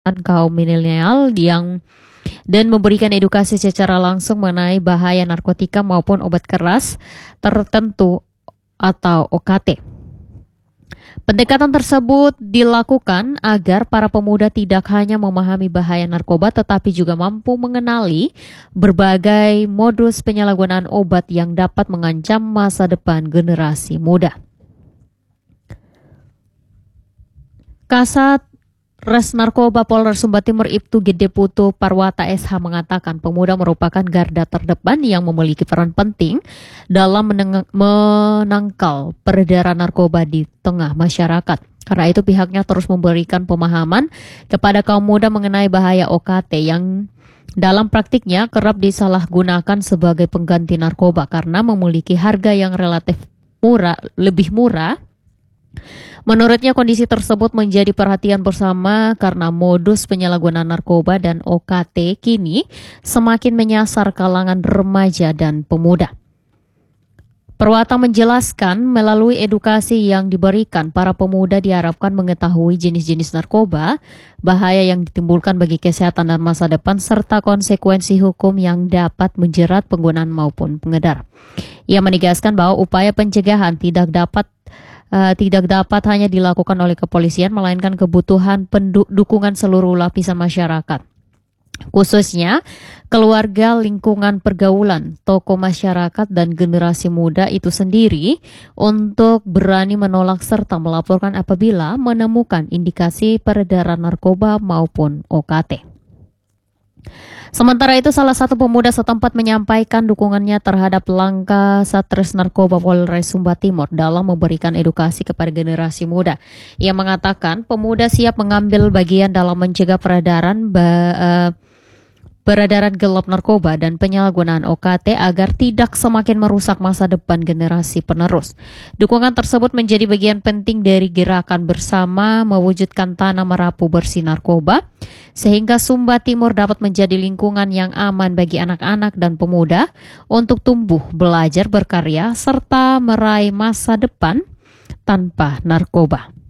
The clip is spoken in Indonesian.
kaum milenial dan memberikan edukasi secara langsung mengenai bahaya narkotika maupun obat keras tertentu atau OKT. Pendekatan tersebut dilakukan agar para pemuda tidak hanya memahami bahaya narkoba tetapi juga mampu mengenali berbagai modus penyalahgunaan obat yang dapat mengancam masa depan generasi muda. Kasat Res Narkoba Polres Sumba Timur Ibtu Gede Putu Parwata SH mengatakan pemuda merupakan garda terdepan yang memiliki peran penting dalam menangkal peredaran narkoba di tengah masyarakat. Karena itu pihaknya terus memberikan pemahaman kepada kaum muda mengenai bahaya OKT yang dalam praktiknya kerap disalahgunakan sebagai pengganti narkoba karena memiliki harga yang relatif lebih murah. Menurutnya kondisi tersebut menjadi perhatian bersama karena modus penyalahgunaan narkoba dan OKT kini semakin menyasar kalangan remaja dan pemuda. Perwata menjelaskan melalui edukasi yang diberikan para pemuda diharapkan mengetahui jenis-jenis narkoba, bahaya yang ditimbulkan bagi kesehatan dan masa depan serta konsekuensi hukum yang dapat menjerat penggunaan maupun pengedar. Ia menegaskan bahwa upaya pencegahan tidak dapat hanya dilakukan oleh kepolisian, melainkan kebutuhan dukungan seluruh lapisan masyarakat, khususnya keluarga, lingkungan pergaulan, tokoh masyarakat, dan generasi muda itu sendiri untuk berani menolak serta melaporkan apabila menemukan indikasi peredaran narkoba maupun OKT. Sementara itu, salah satu pemuda setempat menyampaikan dukungannya terhadap langkah Satres Narkoba Polres Sumba Timur dalam memberikan edukasi kepada generasi muda. Ia mengatakan pemuda siap mengambil bagian dalam mencegah peredaran gelap narkoba dan penyalahgunaan OKT agar tidak semakin merusak masa depan generasi penerus. Dukungan tersebut menjadi bagian penting dari gerakan bersama mewujudkan tanah merapu bersih narkoba, sehingga Sumba Timur dapat menjadi lingkungan yang aman bagi anak-anak dan pemuda untuk tumbuh, belajar, berkarya, serta meraih masa depan tanpa narkoba.